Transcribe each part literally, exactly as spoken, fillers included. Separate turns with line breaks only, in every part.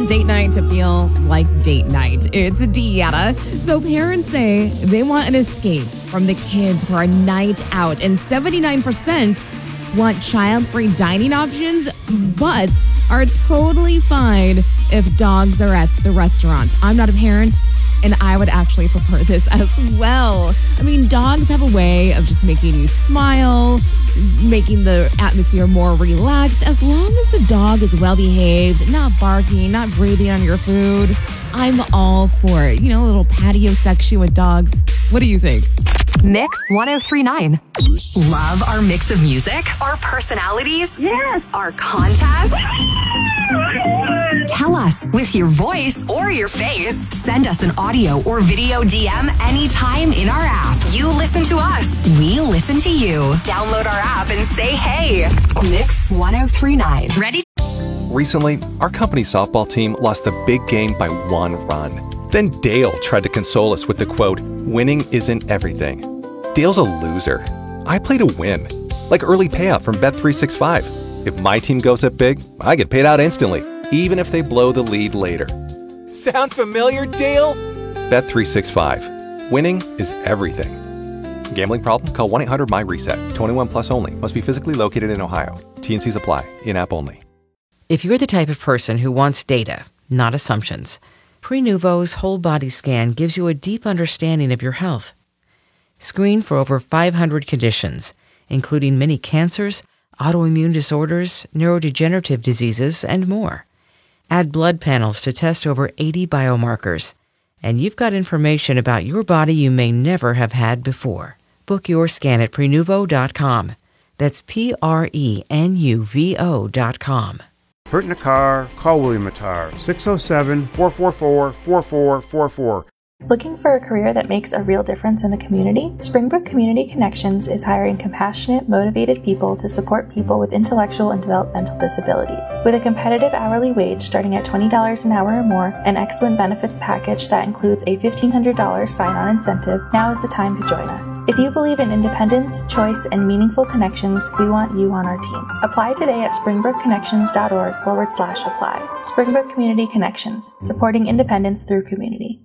date night to feel like date night. It's Deanna. So parents say they want an escape from the kids for a night out, and seventy-nine percent want child-free dining options, but are totally fine if dogs are at the restaurant. I'm not a parent, and I would actually prefer this as well. I mean, dogs have a way of just making you smile, making the atmosphere more relaxed. As long as the dog is well-behaved, not barking, not breathing on your food, I'm all for it. You know, a little patio section with dogs. What do you think?
Mix ten thirty-nine. Love our mix of music, our personalities,
yes,
our contests. Tell us with your voice or your face. Send us an audio or video D M anytime in our app. You listen to us. We listen to you. Download our app and say hey. Mix ten thirty-nine. Ready?
Recently, our company softball team lost the big game by one run. Then Dale tried to console us with the quote, "Winning isn't everything." Dale's a loser. I play to win. Like early payout from Bet three sixty-five. If my team goes up big, I get paid out instantly, even if they blow the lead later. Sound familiar, Dale? Bet three sixty-five. Winning is everything. Gambling problem? Call one eight hundred M Y reset. twenty-one plus only. Must be physically located in Ohio. T and Cs apply. In-app only.
If you're the type of person who wants data, not assumptions, Prenuvo's whole body scan gives you a deep understanding of your health. Screen for over five hundred conditions, including many cancers, autoimmune disorders, neurodegenerative diseases, and more. Add blood panels to test over eighty biomarkers, and you've got information about your body you may never have had before. Book your scan at Prenuvo dot com. That's P R E N U V O dot com.
Hurt in a car? Call William Attar, six oh seven, four four four, four four four four.
Looking for a career that makes a real difference in the community? Springbrook Community Connections is hiring compassionate, motivated people to support people with intellectual and developmental disabilities. With a competitive hourly wage starting at twenty dollars an hour or more, an excellent benefits package that includes a fifteen hundred dollars sign-on incentive, now is the time to join us. If you believe in independence, choice, and meaningful connections, we want you on our team. Apply today at springbrookconnections.org forward slash apply. Springbrook Community Connections, supporting independence through community.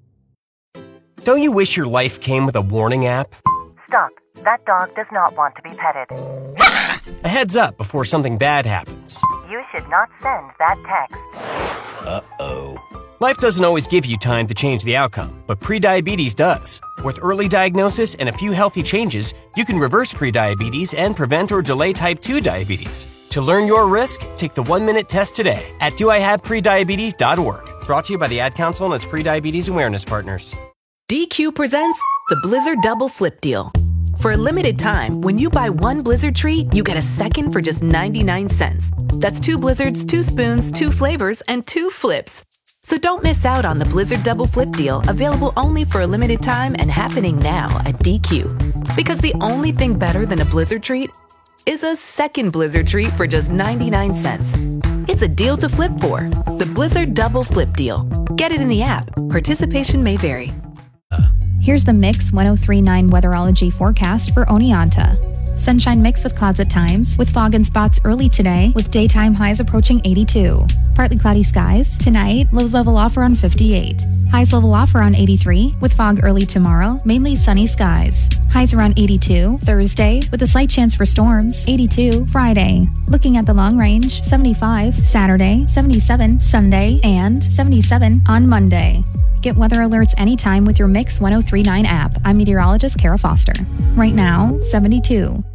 Don't you wish your life came with a warning app?
Stop. That dog does not want to be petted.
A heads up before something bad happens.
You should not send that text.
Uh-oh. Life doesn't always give you time to change the outcome, but prediabetes does. With early diagnosis and a few healthy changes, you can reverse prediabetes and prevent or delay type two diabetes. To learn your risk, take the one-minute test today at do I have prediabetes dot org. Brought to you by the Ad Council and its Prediabetes Awareness Partners.
D Q presents the Blizzard Double Flip Deal. For a limited time, when you buy one Blizzard treat, you get a second for just ninety-nine cents. That's two Blizzards, two spoons, two flavors, and two flips. So don't miss out on the Blizzard Double Flip Deal, available only for a limited time and happening now at D Q. Because the only thing better than a Blizzard treat is a second Blizzard treat for just ninety-nine cents. It's a deal to flip for. The Blizzard Double Flip Deal. Get it in the app. Participation may vary.
Here's the Mix ten thirty-nine weatherology forecast for Oneonta. Sunshine mix with clouds at times, with fog and spots early today, with daytime highs approaching eighty-two. Partly cloudy skies. Tonight, lows level off around fifty-eight. Highs level off around eighty-three, with fog early tomorrow, mainly sunny skies. Highs around eighty-two. Thursday, with a slight chance for storms. eighty-two. Friday. Looking at the long range, seventy-five. Saturday, seventy-seven. Sunday, and seventy-seven on Monday. Get weather alerts anytime with your Mix ten thirty-nine app. I'm meteorologist Kara Foster. Right now, seventy-two.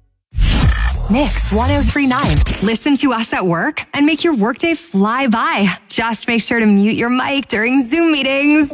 Mix ten thirty-nine. Listen to us at work and make your workday fly by. Just make sure to mute your mic during Zoom meetings.